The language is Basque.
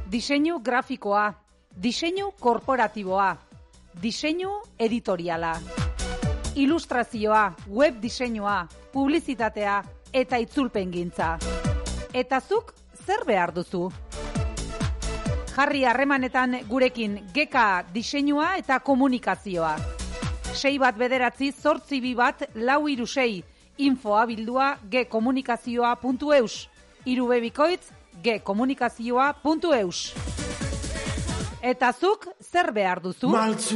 Diseinu grafikoa, diseinu korporatiboa, diseinu editoriala, ilustrazioa, web diseinua, publizitatea eta itzulpengintza. Eta zuk zer behar duzu? Jarri harremanetan gurekin GK diseinua eta komunikazioa. 6198422 info@gkomunikazioa.eus gkomunikazioa.eus. Eta zuk zer behar duzu?